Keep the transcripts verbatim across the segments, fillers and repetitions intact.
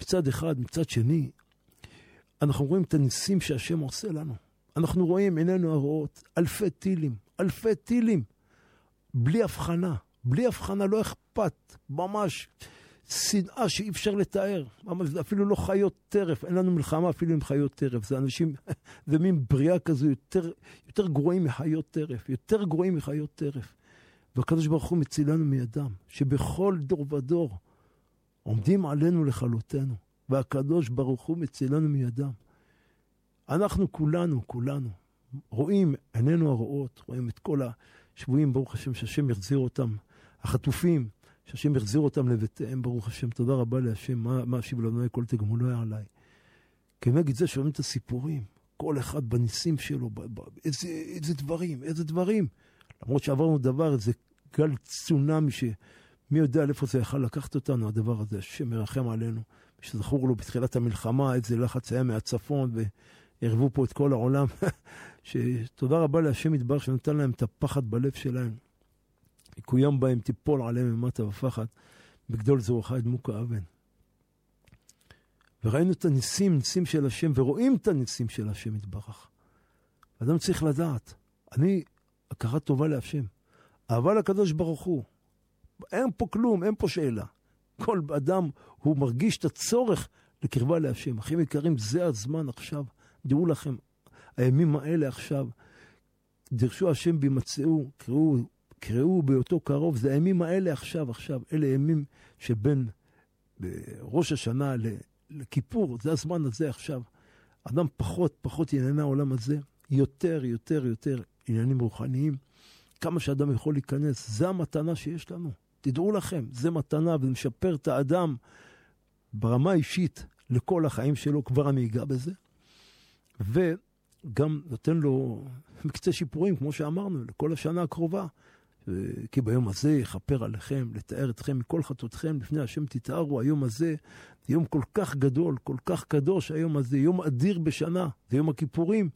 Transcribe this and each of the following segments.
מצד אחד, מצד שני, אנחנו רואים את הניסים שהשם עושה לנו. אנחנו רואים עינינו הרואות, אלפי טילים, אלפי טילים, בלי הבחנה, בלי הבחנה, לא אכפת, ממש שנאה שאי אפשר לתאר, ממש, אפילו לא חיות טרף, אין לנו מלחמה אפילו עם חיות טרף, זה אנשים, זה מין בריאה כזו, יותר, יותר גרועים מחיות טרף, יותר גרועים מחיות טרף, והקדוש ברוך הוא מצילנו מידם, שבכל דור ודור עומדים עלינו לכלותנו, והקדוש ברוך הוא מצילנו מידם. אנחנו כולנו, כולנו, רואים עינינו הרואות, רואים את כל השבויים, ברוך השם, שהשם יחזיר אותם, החטופים, שהשם יחזיר אותם לבתיהם, ברוך השם, תודה רבה להשם, מה, מה אשיב לנו כל תגמולו היה עליי. כנגד זה שומעים את הסיפורים, כל אחד בניסים שלו, ב, ב, איזה, איזה דברים, איזה דברים. למרות שעברנו דבר, איזה גל צונמי שמי יודע איפה זה יכל לקחת אותנו, הדבר הזה, השם מרחם עלינו, שזכור לו בתחילת המלחמה, איזה לחץ היה מהצפון, והרבו פה את כל העולם, שתודה רבה להשם יתברך שנתן להם את הפחד בלב שלהם. יקוים בהם תיפול עליהם ממטה ופחד, בגדול זרועך ידמוק האבן. וראינו את הניסים, ניסים של השם, ורואים את הניסים של השם יתברך. אדם צריך לדעת, אני הכרת טובה להשם, אהבה לקדוש ברוך הוא, אין פה כלום, אין פה שאלה. כל אדם הוא מרגיש את הצורך לקרבה להשם. אחים יקרים, זה הזמן עכשיו. דעו לכם, הימים האלה עכשיו, דרשו השם בימצאו, קראו, קראו באותו קרוב, זה הימים האלה עכשיו, עכשיו. אלה ימים שבין ראש השנה לכיפור, זה הזמן הזה עכשיו. אדם פחות, פחות ענייני העולם הזה, יותר, יותר, יותר עניינים רוחניים. כמה שאדם יכול להיכנס, זה המתנה שיש לנו. תדעו לכם, זה מתנה ומשפר את האדם ברמה אישית לכל החיים שלו, כבר אני אגע בזה. וגם נותן לו מקצה שיפורים, כמו שאמרנו, לכל השנה הקרובה. כי ביום הזה יכפר עליכם, לתאר אתכם מכל חטאותכם, לפני השם תתארו, היום הזה, זה יום כל כך גדול, כל כך קדוש, היום הזה, יום אדיר בשנה, זה יום הכיפורים.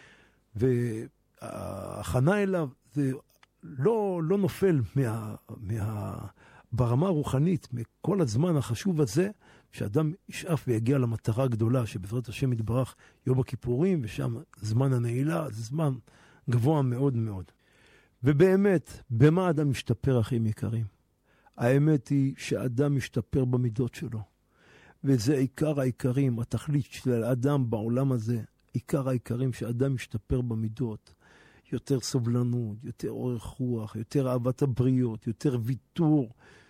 וההכנה אליו, זה לא, לא נופל מה, מה, ברמה הרוחנית, מכל הזמן החשוב הזה, שאדם ישאף ויגיע למטרה הגדולה, שבעזרת השם יתברך יום הכיפורים, ושם זמן הנעילה, זה זמן גבוה מאוד מאוד. ובאמת, במה אדם משתפר, אחים יקרים? האמת היא שאדם משתפר במידות שלו. וזה עיקר העיקרים, התכלית של האדם בעולם הזה, עיקר העיקרים שאדם משתפר במידות. יותר סובלנות, יותר אורך רוח, יותר אהבת הבריות, יותר ויתור,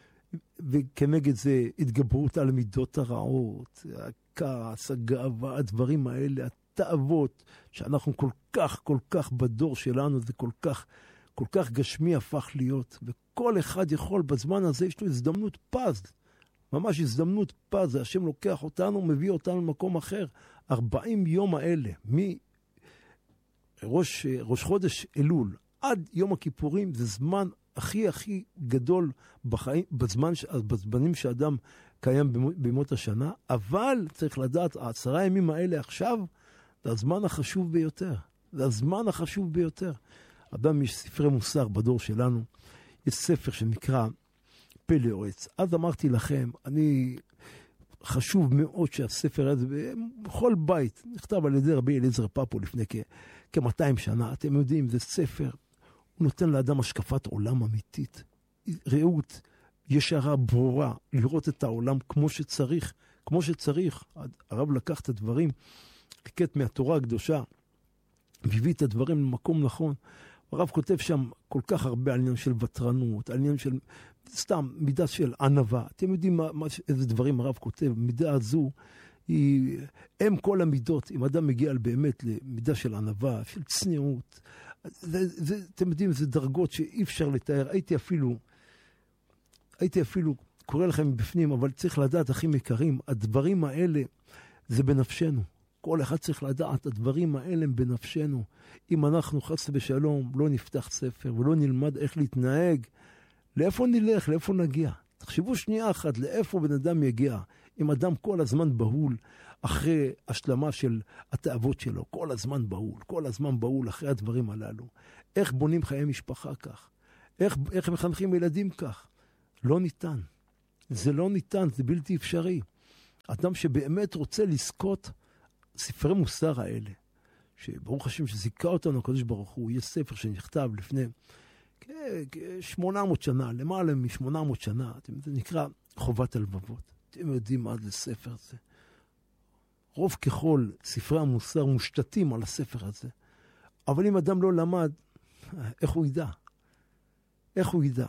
וכנגד זה התגברות על מידות הרעות, הכעס, הגאווה, הדברים האלה, התאוות, שאנחנו כל כך, כל כך בדור שלנו, זה כל כך, כל כך גשמי הפך להיות, וכל אחד יכול בזמן הזה, יש לו הזדמנות פז, ממש הזדמנות פז, השם לוקח אותנו, מביא אותנו למקום אחר, ארבעים יום האלה, מ... ראש, ראש חודש אלול, עד יום הכיפורים, זה זמן הכי הכי גדול בחיים, בזמן, בזמנים שאדם קיים בימות השנה, אבל צריך לדעת, העשרה הימים האלה עכשיו, זה הזמן החשוב ביותר. זה הזמן החשוב ביותר. אדם יש ספרי מוסר בדור שלנו, יש ספר שנקרא פלא יועץ. אז אמרתי לכם, אני... חשוב מאוד שהספר הזה, בכל בית, נכתב על ידי רבי אליעזר פאפו לפני כ-מאתיים שנה, אתם יודעים, זה ספר, הוא נותן לאדם השקפת עולם אמיתית, ראות, ישרה, ברורה, לראות את העולם כמו שצריך, כמו שצריך. הרב לקח את הדברים, לקט מהתורה הקדושה, והביא את הדברים למקום נכון. הרב כותב שם כל כך הרבה על עניין של וטרנות, על עניין של סתם מידה של ענווה. אתם יודעים מה, מה, איזה דברים הרב כותב? מידה הזו היא, הם כל המידות. אם אדם מגיע באמת למידה של ענווה, של צניעות, זה, זה, אתם יודעים, זה דרגות שאי אפשר לתאר. הייתי אפילו, הייתי אפילו קורא לכם מבפנים, אבל צריך לדעת, אחים יקרים, הדברים האלה זה בנפשנו. כל אחד צריך לדעת, הדברים האלה הם בנפשנו. אם אנחנו חס ושלום לא נפתח ספר ולא נלמד איך להתנהג, לאיפה נלך, לאיפה נגיע? תחשבו שנייה אחת, לאיפה בן אדם יגיע? אם אדם כל הזמן בהול אחרי השלמה של התאוות שלו, כל הזמן בהול, כל הזמן בהול אחרי הדברים הללו. איך בונים חיי משפחה כך? איך, איך מחנכים ילדים כך? לא ניתן. זה לא ניתן, זה בלתי אפשרי. אדם שבאמת רוצה לזכות ספרי מוסר האלה, שברוך השם שזיכה אותנו הקדוש ברוך הוא, יש ספר שנכתב לפני שמונה מאות שנה, למעלה מ-שמונה מאות שנה, זה נקרא חובת הלבבות. אתם יודעים מה זה ספר הזה. רוב ככל ספרי המוסר מושתתים על הספר הזה. אבל אם אדם לא למד, איך הוא ידע? איך הוא ידע?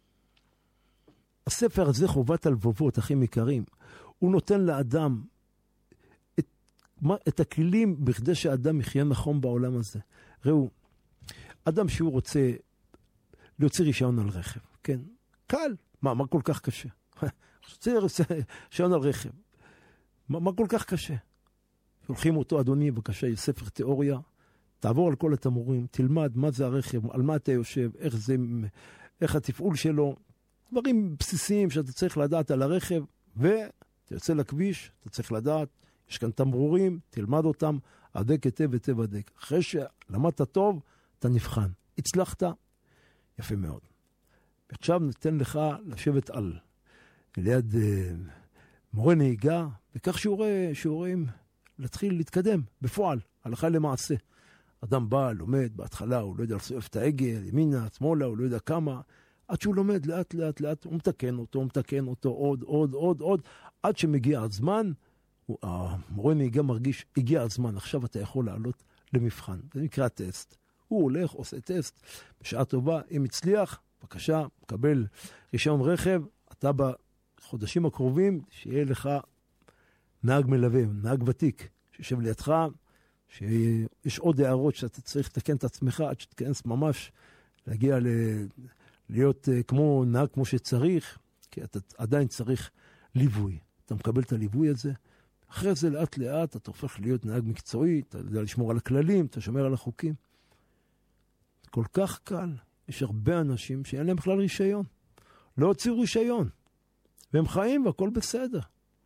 הספר הזה, חובת הלבבות, אחים יקרים, הוא נותן לאדם את, את הכלים בכדי שהאדם יחיה נכון בעולם הזה. ראו, אדם שהוא רוצה להוציא רישיון על רכב, כן? קל. מה, מה כל כך קשה? רוצה רישיון על רכב. מה, מה כל כך קשה? הולכים אותו, אדוני, בבקשה, יש ספר תיאוריה, תעבור על כל התמורים, תלמד מה זה הרכב, על מה אתה יושב, איך זה, איך התפעול שלו, דברים בסיסיים שאתה צריך לדעת על הרכב, ואתה יוצא לכביש, אתה צריך לדעת, יש כאן תמרורים, תלמד אותם, הדק היטב היטב הדק. אחרי שלמדת טוב, אתה נבחן. הצלחת, יפה מאוד. עכשיו ניתן לך לשבת על, ליד uh, מורה נהיגה, וכך שיעורי, שיעורים להתחיל להתקדם בפועל, הלכה למעשה. אדם בא, לומד, בהתחלה הוא לא יודע לסובב את העגל, ימינה, שמאלה, הוא לא יודע כמה, עד שהוא לומד לאט לאט לאט, הוא מתקן אותו, הוא מתקן אותו עוד, עוד, עוד, עוד, עד שמגיע הזמן, הוא, המורה נהיגה מרגיש, הגיע הזמן, עכשיו אתה יכול לעלות למבחן. זה נקרא טסט. הוא הולך, עושה טסט, בשעה טובה, אם הצליח, בבקשה, מקבל רישיון רכב, אתה בחודשים הקרובים, שיהיה לך נהג מלווה, נהג ותיק, שישב לידך, שיש עוד הערות שאתה צריך לתקן את עצמך, עד שתכנס ממש, להגיע ל... להיות כמו נהג כמו שצריך, כי אתה עדיין צריך ליווי. אתה מקבל את הליווי הזה, אחרי זה לאט לאט אתה הופך להיות נהג מקצועי, אתה יודע לשמור על הכללים, אתה שומר על החוקים. כל כך קל. יש הרבה אנשים שאין להם בכלל רישיון. לא הוציאו רישיון. והם חיים והכל בסדר.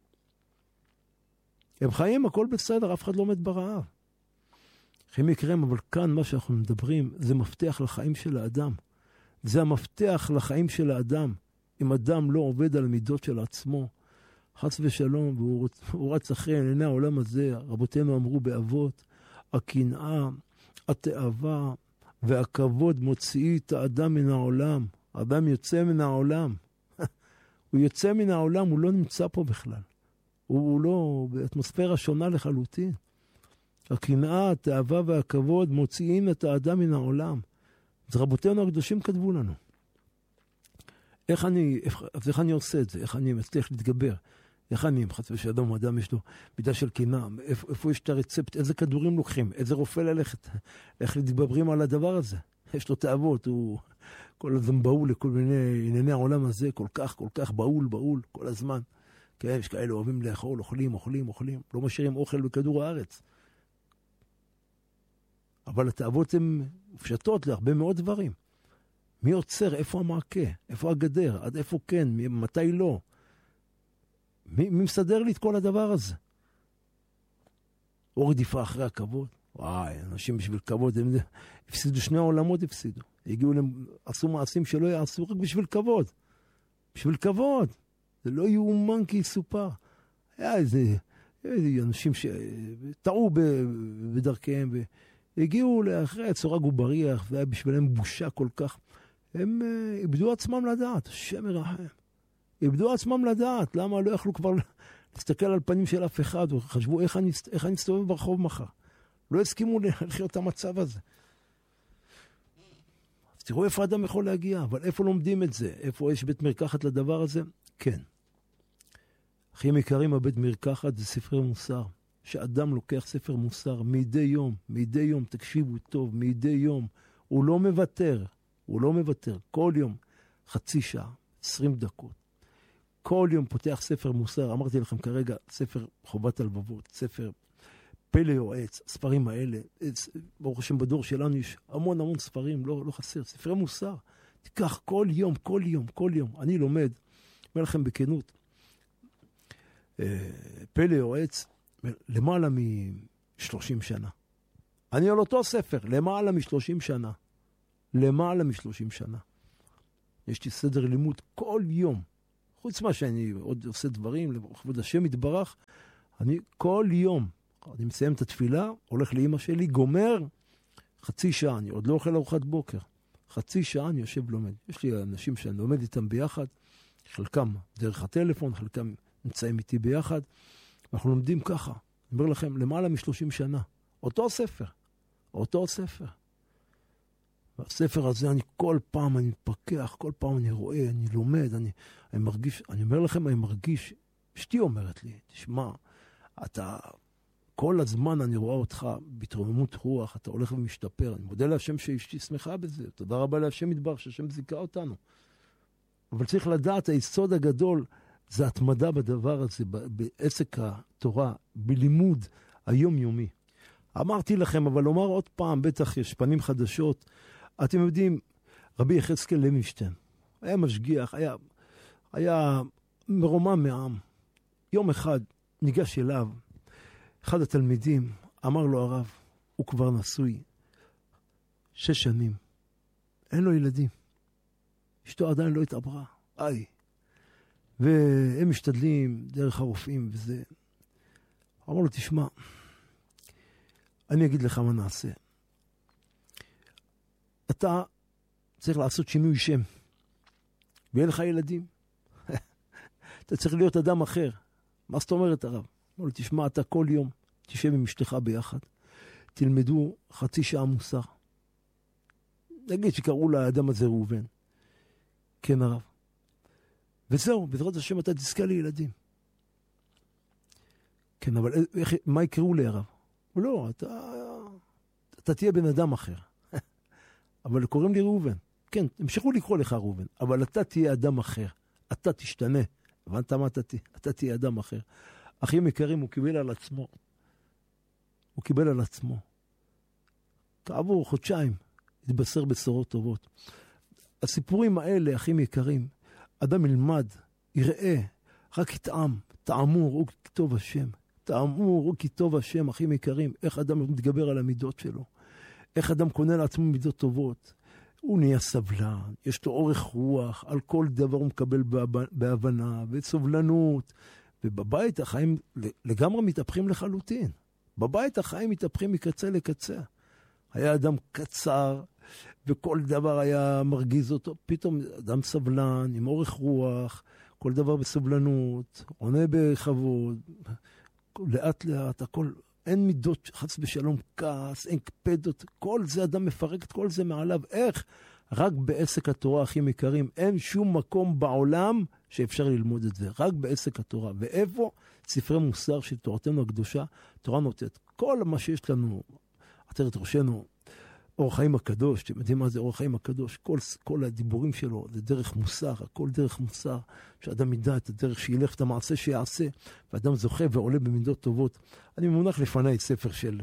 הם חיים, הכל בסדר, אף אחד לא מת ברעב. חיים יקרים, אבל כאן מה שאנחנו מדברים, זה מפתח לחיים של האדם. זה המפתח לחיים של האדם. אם אדם לא עובד על המידות של עצמו, חס ושלום, והוא רץ אחרי עיני העולם הזה, רבותינו אמרו באבות, הקנאה, התאווה והכבוד מוציאי את האדם מן העולם. האדם יוצא מן העולם. הוא יוצא מן העולם, הוא לא נמצא פה בכלל. הוא לא באטמוספירה שונה לחלוטין. הקנאה, התאווה והכבוד מוציאים את האדם מן העולם. אז רבותינו הקדושים כתבו לנו. איך אני, אז איך אני עושה את זה? איך אני מצליח להתגבר? איך אני, חס ושלום, אדם יש לו מידה של קנאה, איפה, איפה יש את הרצפט? איזה כדורים לוקחים? איזה רופא ללכת? איך להתגברים על הדבר הזה? יש לו תאוות, הוא כל הזמן באול לכל מיני ענייני העולם הזה, כל כך, כל כך באול, באול, כל הזמן. כן, יש כאלה אוהבים לאכול, אוכלים, אוכלים, אוכלים, לא משאירים אוכל בכדור הארץ. אבל התאוות הן מופשטות להרבה מאוד דברים. מי עוצר? איפה המעקה? איפה הגדר? עד איפה כן? מתי לא? מי, מי מסדר לי את כל הדבר הזה? או רדיפה אחרי הכבוד? וואי, אנשים בשביל כבוד, הם הפסידו שני העולמות, הפסידו. הגיעו להם, עשו מעשים שלא יעשו רק בשביל כבוד. בשביל כבוד. זה לא יאומן כי יסופר. היה איזה, איזה אנשים שטעו בדרכיהם, והגיעו לאחרי הצורג ובריח, והיה בשבילם בושה כל כך. הם uh, איבדו עצמם לדעת, השם ירחם. איבדו עצמם לדעת, למה לא יכלו כבר להסתכל על פנים של אף אחד, וחשבו איך אני, איך אני אסתובב ברחוב מחר. לא הסכימו לחיות את המצב הזה. אז תראו איפה אדם יכול להגיע, אבל איפה לומדים את זה? איפה יש בית מרקחת לדבר הזה? כן. אחים יקרים, הבית מרקחת זה ספרי מוסר. שאדם לוקח ספר מוסר מדי יום, מדי יום, תקשיבו טוב, מדי יום. הוא לא מוותר, הוא לא מוותר. כל יום, חצי שעה, עשרים דקות. כל יום פותח ספר מוסר. אמרתי לכם כרגע, ספר חובת הלבבות, ספר פלא יועץ, הספרים האלה. ברוך השם בדור שלנו יש המון המון ספרים, לא, לא חסר. ספרי מוסר. תיקח כל יום, כל יום, כל יום. אני לומד, אומר לכם בכנות, פלא יועץ, למעלה מ-שלושים שנה. אני על אותו ספר, למעלה מ-שלושים שנה. למעלה מ-שלושים שנה. יש לי סדר לימוד כל יום. חוץ מה שאני עוד עושה דברים, לכבוד השם יתברך, אני כל יום, אני מסיים את התפילה, הולך לאמא שלי, גומר, חצי שעה, אני עוד לא אוכל ארוחת בוקר. חצי שעה אני יושב לומד. יש לי אנשים שאני לומד איתם ביחד, חלקם דרך הטלפון, חלקם נמצאים איתי ביחד, אנחנו לומדים ככה. אני אומר לכם, למעלה משלושים שנה. אותו ספר, אותו ספר. והספר הזה, אני כל פעם, אני מתפקח, כל פעם אני רואה, אני לומד, אני, אני מרגיש, אני אומר לכם, אני מרגיש, אשתי אומרת לי, תשמע, אתה, כל הזמן אני רואה אותך בהתרוממות רוח, אתה הולך ומשתפר. אני מודה להשם שאשתי שמחה בזה. תודה רבה להשם יתברך, שהשם זיכה אותנו. אבל צריך לדעת, היסוד הגדול זה התמדה בדבר הזה, בעסק התורה, בלימוד היומיומי. אמרתי לכם, אבל לומר עוד פעם, בטח יש פנים חדשות. אתם יודעים, רבי יחזקאל לוינשטיין, היה משגיח, היה, היה מרומם מעם. יום אחד ניגש אליו, אחד התלמידים, אמר לו הרב, הוא כבר נשוי, שש שנים, אין לו ילדים, אשתו עדיין לא התעברה, איי, והם משתדלים דרך הרופאים וזה. אמר לו, תשמע, אני אגיד לך מה נעשה. אתה צריך לעשות שינוי שם, ויהיה לך ילדים. אתה צריך להיות אדם אחר. מה זאת אומרת הרב? אמר לו, תשמע, אתה כל יום תשב עם אשתך ביחד, תלמדו חצי שעה מוסר. נגיד שקראו לאדם הזה ראובן. כן הרב. וזהו, בעזרת השם אתה תזכה לילדים. כן, אבל איך, מה יקראו לי הרב? לא, אתה, אתה תהיה בן אדם אחר. אבל קוראים לי ראובן. כן, המשכו לקרוא לך ראובן, אבל אתה תהיה אדם אחר. אתה תשתנה. הבנת מה אתה תהיה? אתה תהיה אדם אחר. אחים יקרים, הוא קיבל על עצמו. הוא קיבל על עצמו. כעבור חודשיים, התבשר בשורות טובות. הסיפורים האלה, אחים יקרים, אדם ילמד, יראה, רק יטעם, טעמו, ראו כי טוב השם. טעמו, ראו כי טוב השם, אחים יקרים. איך אדם מתגבר על המידות שלו. איך אדם קונה לעצמו מידות טובות. הוא נהיה סבלן, יש לו אורך רוח, על כל דבר הוא מקבל בהבנה וסובלנות. ובבית החיים לגמרי מתהפכים לחלוטין. בבית החיים מתהפכים מקצה לקצה. היה אדם קצר, וכל דבר היה מרגיז אותו. פתאום אדם סבלן, עם אורך רוח, כל דבר בסובלנות, עונה בכבוד, לאט לאט, הכל, אין מידות חס ושלום כעס, אין קפדות, כל זה אדם מפרק את כל זה מעליו. איך? רק בעסק התורה, אחים יקרים, אין שום מקום בעולם שאפשר ללמוד את זה, רק בעסק התורה. ואיפה? ספרי מוסר של תורתנו הקדושה, תורה נותנת. כל מה שיש לנו, עטרת ראשנו, אור חיים הקדוש, אתם יודעים מה זה אור חיים הקדוש? כל, כל הדיבורים שלו זה דרך מוסר, הכל דרך מוסר, שאדם ידע את הדרך שילך את המעשה שיעשה, ואדם זוכה ועולה במידות טובות. אני מונח לפני ספר של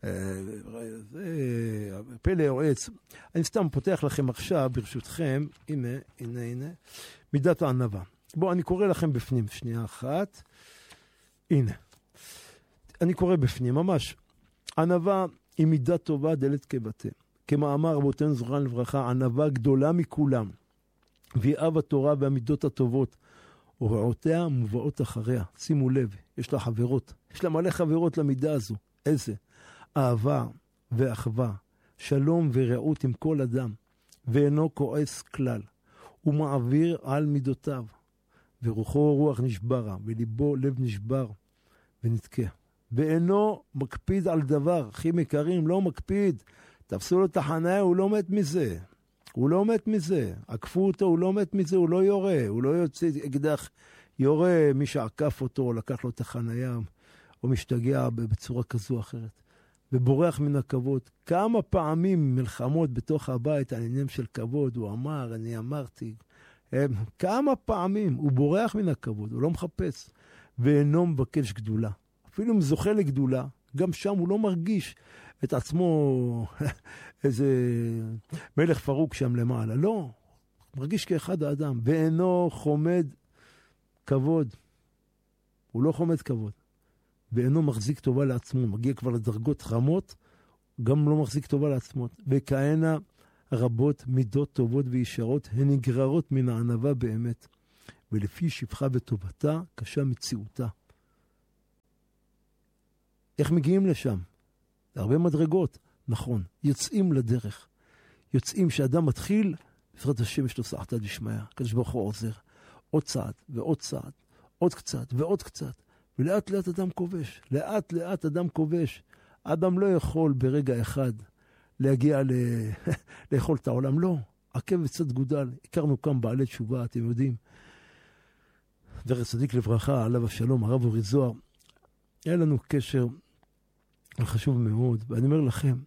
פלא יועץ. אני סתם פותח לכם עכשיו, ברשותכם, הנה, הנה, הנה, מידת הענווה. בואו, אני קורא לכם בפנים, שנייה אחת. הנה. אני קורא בפנים, ממש. ענווה היא מידה טובה דלת כבתה. כמאמר רבותינו זכרם לברכה, ענווה גדולה מכולם. והיא אב התורה והמידות הטובות. הוראותיה מובאות אחריה. שימו לב, יש לה חברות. יש לה מלא חברות למידה הזו. איזה? אהבה ואחווה, שלום ורעות עם כל אדם, ואינו כועס כלל. הוא מעביר על מידותיו, ורוחו רוח נשברה, וליבו לב נשבר ונתקע. ואינו מקפיד על דבר, אחים יקרים, לא מקפיד. תפסו לו את החניה, הוא לא מת מזה. הוא לא מת מזה. עקפו אותו, הוא לא מת מזה, הוא לא יורה. הוא לא יוצא אקדח יורה, מי שעקף אותו, לקח לו את החניה, או משתגע בצורה כזו או אחרת. ובורח מן הכבוד. כמה פעמים מלחמות בתוך הבית על עניינים של כבוד, הוא אמר, אני אמרתי, כמה פעמים הוא בורח מן הכבוד, הוא לא מחפש, ואינו מבקש גדולה. אפילו אם זוכה לגדולה, גם שם הוא לא מרגיש את עצמו איזה מלך פרוק שם למעלה. לא, מרגיש כאחד האדם, ואינו חומד כבוד. הוא לא חומד כבוד. ואינו מחזיק טובה לעצמו, מגיע כבר לדרגות רמות, גם לא מחזיק טובה לעצמו. וכהנה רבות מידות טובות וישרות, הן נגררות מן הענווה באמת. ולפי שפחה וטובתה קשה מציאותה. איך מגיעים לשם? הרבה מדרגות, נכון, יוצאים לדרך. יוצאים שאדם מתחיל, בפרט השם יש לו סעתא דשמיא, הקדוש ברוך הוא עוזר. עוד צעד ועוד צעד, עוד קצת ועוד קצת, ולאט לאט אדם כובש, לאט לאט אדם כובש. אדם לא יכול ברגע אחד להגיע ל... לאכול את העולם, לא. עקב וצד גודל, הכרנו כאן בעלי תשובה, אתם יודעים. זכר צדיק לברכה, עליו השלום, הרב אורי זוהר, היה לנו קשר חשוב מאוד, ואני אומר לכם,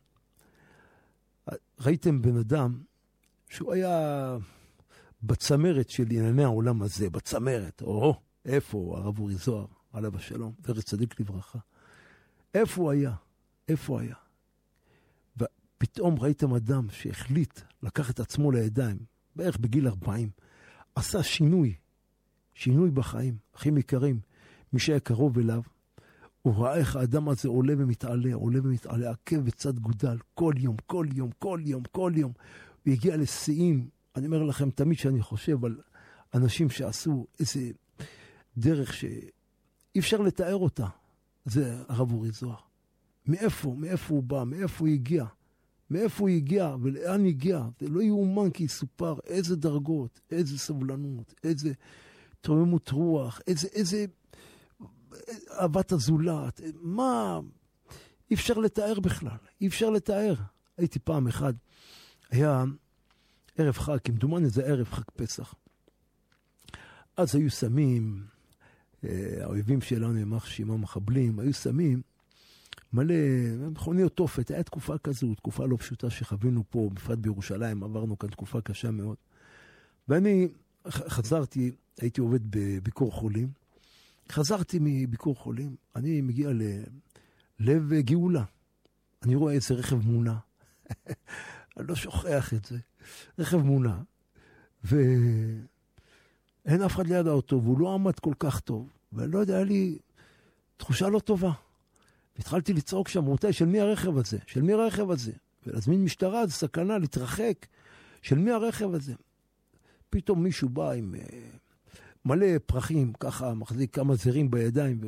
ראיתם בן אדם שהוא היה בצמרת של ענייני העולם הזה, בצמרת, או איפה הרב אורי זוהר, עליו השלום, זכר צדיק לברכה. איפה הוא היה? איפה הוא היה? ופתאום ראיתם אדם שהחליט לקח את עצמו לידיים, בערך בגיל ארבעים, עשה שינוי, שינוי בחיים, אחים יקרים, מי שהיה קרוב אליו, הוא ראה איך האדם הזה עולה ומתעלה, עולה ומתעלה, עקב וצד גודל, כל יום, כל יום, כל יום, כל יום. הוא הגיע לשיאים, אני אומר לכם תמיד שאני חושב על אנשים שעשו איזה דרך שאי אפשר לתאר אותה. זה הרב אורי זוהר. מאיפה, מאיפה הוא בא, מאיפה הוא הגיע, מאיפה הוא הגיע ולאן הגיע. זה לא יאומן כי יסופר איזה דרגות, איזה סבלנות, איזה תרוממות רוח, איזה, איזה אהבת הזולת, מה, אי אפשר לתאר בכלל, אי אפשר לתאר. הייתי פעם אחד, היה ערב חג, כמדומני זה ערב חג פסח. אז היו שמים, האויבים שלנו, ימח שימה מחבלים, היו שמים מלא מכוניות תופת. היה תקופה כזו, תקופה לא פשוטה שחווינו פה, בפרט בירושלים, עברנו כאן תקופה קשה מאוד. ואני חזרתי, הייתי עובד בביקור חולים, חזרתי מביקור חולים, אני מגיע ללב גאולה. אני רואה איזה רכב מונה. אני לא שוכח את זה. רכב מונה. ואין אף אחד ליד האוטו, והוא לא עמד כל כך טוב. ואני לא יודע, היה לי תחושה לא טובה. והתחלתי לצעוק שם, רבותיי, של מי הרכב הזה? של מי הרכב הזה? ולהזמין משטרה, זה סכנה, להתרחק. של מי הרכב הזה? פתאום מישהו בא עם מלא פרחים, ככה מחזיק כמה זרים בידיים,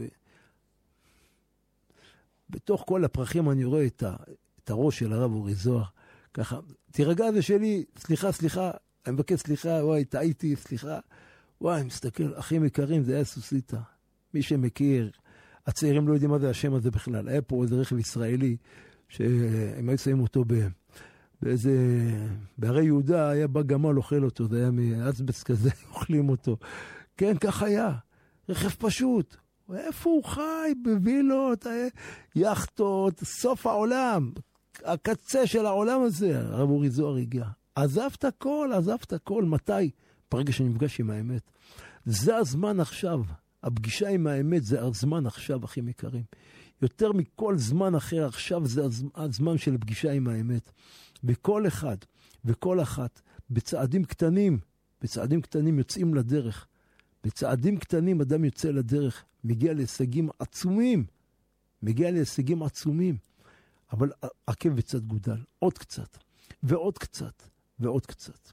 ובתוך כל הפרחים אני רואה את, ה... את הראש של הרב אורי זוהר, ככה, תירגע זה שלי, סליחה, סליחה, אני מבקש סליחה, וואי, טעיתי, סליחה, וואי, מסתכל, אחים יקרים, זה היה סוסיטה, מי שמכיר, הצעירים לא יודעים מה זה השם הזה בכלל, היה פה איזה רכב ישראלי, שהם היו שמים אותו ב... באיזה, בערי יהודה היה בא גמל אוכל אותו, זה היה מאסבסט כזה, אוכלים אותו. כן, כך היה. רכב פשוט. איפה הוא חי? בווילות, יחטות, סוף העולם. הקצה של העולם הזה. הרב אורי זוהר הגיע. עזבת הכל, עזבת הכל. מתי? ברגע שנפגש עם האמת. זה הזמן עכשיו. הפגישה עם האמת זה הזמן עכשיו, אחים יקרים. יותר מכל זמן אחר, עכשיו זה הזמן של הפגישה עם האמת. וכל אחד וכל אחת בצעדים קטנים, בצעדים קטנים יוצאים לדרך. בצעדים קטנים אדם יוצא לדרך, מגיע להישגים עצומים, מגיע להישגים עצומים. אבל עקב וצד גודל, עוד קצת, ועוד קצת, ועוד קצת.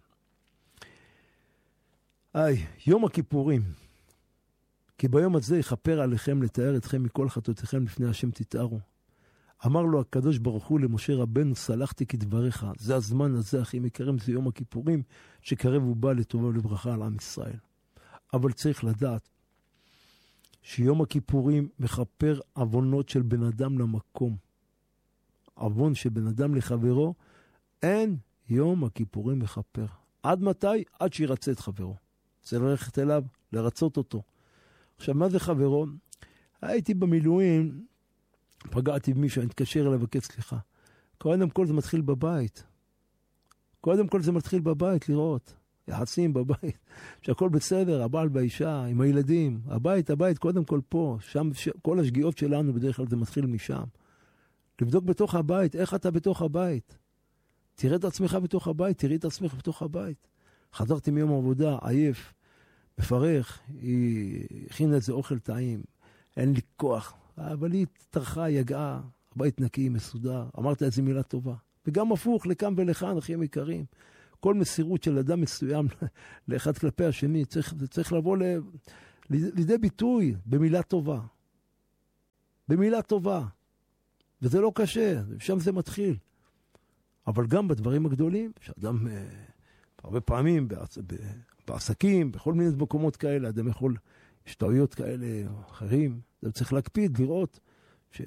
איי, יום הכיפורים. כי ביום הזה יכפר עליכם לתאר אתכם מכל חטאותיכם לפני השם תתארו. אמר לו הקדוש ברוך הוא למשה רבנו, סלחתי כדבריך. זה הזמן הזה, אחים יקרים, זה יום הכיפורים, שקרב ובא לטובה ולברכה על עם ישראל. אבל צריך לדעת, שיום הכיפורים מכפר עוונות של בן אדם למקום. עוון של בן אדם לחברו, אין יום הכיפורים מכפר. עד מתי? עד שירצה את חברו. צריך ללכת אליו, לרצות אותו. עכשיו, מה זה חברו? הייתי במילואים, פגעתי במישהו, אני אתקשר אליו לבקש סליחה. קודם כל זה מתחיל בבית. קודם כל זה מתחיל בבית, לראות. יחסים בבית. שהכל בסדר, הבעל והאישה, עם הילדים. הבית, הבית, קודם כל פה. שם, ש... כל השגיאות שלנו בדרך כלל זה מתחיל משם. לבדוק בתוך הבית, איך אתה בתוך הבית. תראה את עצמך בתוך הבית, תראי את עצמך בתוך הבית. חזרתי מיום עבודה, עייף, מפרך, היא הכינה איזה אוכל טעים, אין לי כוח. אבל היא טרחה, יגעה, הבית נקי, מסודר, אמרת איזה מילה טובה. וגם הפוך, לכאן ולכאן, אחים יקרים. כל מסירות של אדם מסוים לאחד כלפי השני, צריך, צריך לבוא ל, לידי ביטוי במילה טובה. במילה טובה. וזה לא קשה, שם זה מתחיל. אבל גם בדברים הגדולים, שאדם אה, הרבה פעמים בעצ... בעסקים, בכל מיני מקומות כאלה, אדם יכול, יש טעויות כאלה או אחרים, אדם צריך להקפיד, לראות ש...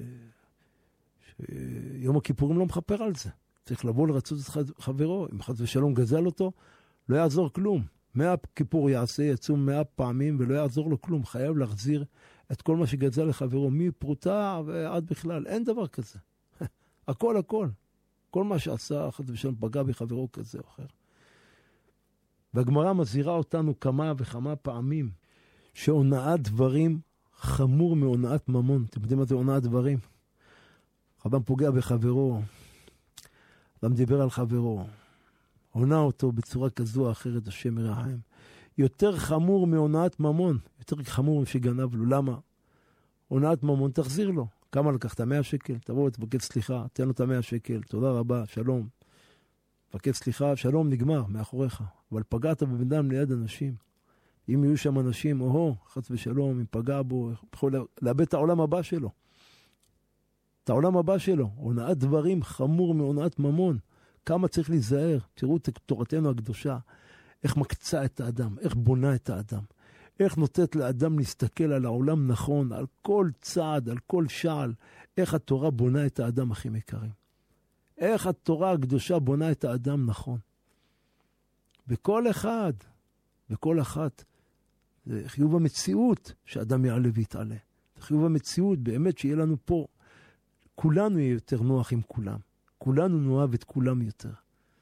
שיום הכיפורים לא מחפר על זה. צריך לבוא לרצות את חברו, אם חס ושלום גזל אותו, לא יעזור כלום. מאה כיפור יעשה, יצום מאה פעמים ולא יעזור לו כלום. חייב להחזיר את כל מה שגזל לחברו, מפרוטה ועד בכלל. אין דבר כזה. הכל, הכל. כל מה שעשה, חס ושלום פגע בחברו כזה או אחר. והגמרא מזהירה אותנו כמה וכמה פעמים, שהונאת דברים חמור מהונאת ממון. אתם יודעים מה זה הונאת דברים? אדם פוגע בחברו, אדם דיבר על חברו, הונה אותו בצורה כזו או אחרת, השם ירחם. יותר חמור מהונאת ממון, יותר חמור שגנב לו. למה? הונאת ממון תחזיר לו. כמה לקחת? מאה שקל? תבוא ותבקש סליחה, תן לו את המאה שקל, תודה רבה, שלום. תבקש סליחה, שלום, נגמר, מאחוריך. אבל פגעת בבן אדם ליד אנשים. אם יהיו שם אנשים, או חס ושלום, אם פגע בו, יכול לאבד את העולם הבא שלו. את העולם הבא שלו. הונאת דברים חמור מהונאת ממון. כמה צריך להיזהר. תראו את תורתנו הקדושה. איך מקצה את האדם, איך בונה את האדם. איך נותנת לאדם להסתכל על העולם נכון, על כל צעד, על כל שעל. איך התורה בונה את האדם הכי מקרים. איך התורה הקדושה בונה את האדם נכון. וכל אחד, וכל אחת, זה חיוב המציאות שאדם יעלה ויתעלה. זה חיוב המציאות באמת שיהיה לנו פה. כולנו יהיה יותר נוח עם כולם. כולנו נאהב את כולם יותר.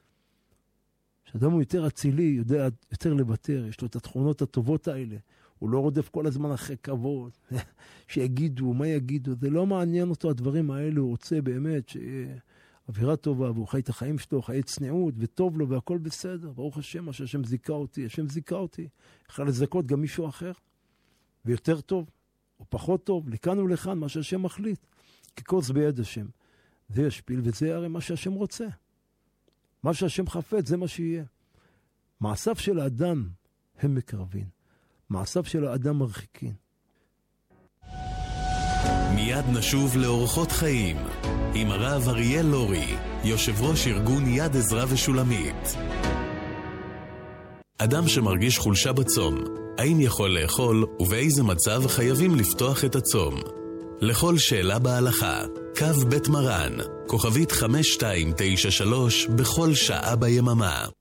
כשאדם הוא יותר אצילי, יודע יותר לוותר, יש לו את התכונות הטובות האלה. הוא לא רודף כל הזמן אחרי כבוד. שיגידו, מה יגידו? זה לא מעניין אותו הדברים האלה. הוא רוצה באמת שיהיה אווירה טובה, והוא חי את החיים שלו, חי צניעות, וטוב לו, והכל בסדר. ברוך השם, מה שהשם זיקה אותי, השם זיקה אותי. יכול לזכות גם מישהו אחר. ויותר טוב, או פחות טוב, לכאן ולכאן, מה שהשם מחליט. כי כל זה ביד השם. זה ישפיל, וזה הרי מה שהשם רוצה. מה שהשם חפץ, זה מה שיהיה. מעשיו של האדם הם מקרבים. מעשיו של האדם מרחיקים. מיד נשוב לאורחות חיים עם הרב אריאל לורי, יושב ראש ארגון יד עזרא ושולמית. אדם שמרגיש חולשה בצום, האם יכול לאכול ובאיזה מצב חייבים לפתוח את הצום? לכל שאלה בהלכה, קו בית מרן, כוכבית חמש שתיים תשע שלוש בכל שעה ביממה.